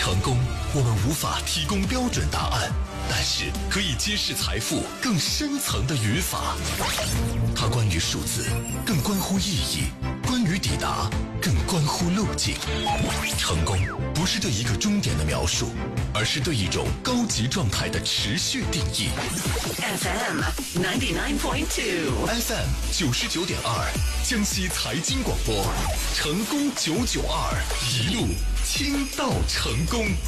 成功，我们无法提供标准答案，但是可以揭示财富更深层的语法。它关于数字，更关乎意义；关于抵达，更关乎路径。成功不是对一个终点的描述，而是对一种高级状态的持续定义。 FM 99.2 FM 99.2，江西财经广播，成功992，一路听到成功。